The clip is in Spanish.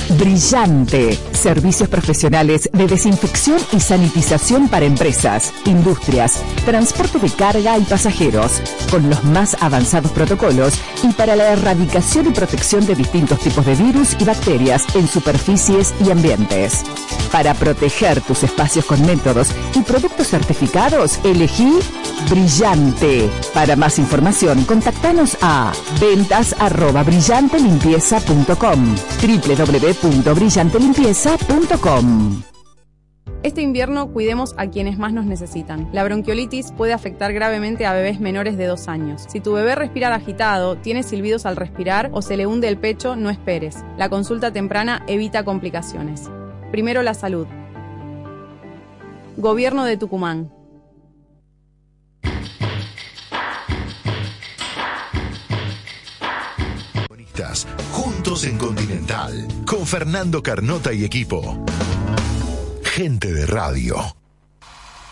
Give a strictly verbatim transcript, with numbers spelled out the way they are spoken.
Brillante. Servicios profesionales de desinfección y sanitización para empresas, industrias, transporte de carga y pasajeros, con los más avanzados protocolos y para la erradicación y protección de distintos tipos de virus y bacterias en superficies y ambientes. Para proteger tus espacios con métodos y productos certificados, elegí Brillante. Para más información, contactanos a ventas arroba brillantelimpieza punto com, doble u doble u doble u punto brillante limpieza punto com. Este invierno cuidemos a quienes más nos necesitan. La bronquiolitis puede afectar gravemente a bebés menores de dos años. Si tu bebé respira agitado, tiene silbidos al respirar o se le hunde el pecho, no esperes. La consulta temprana evita complicaciones. Primero la salud. Gobierno de Tucumán. Juntos en Continental, con Fernando Carnota y equipo. Gente de radio.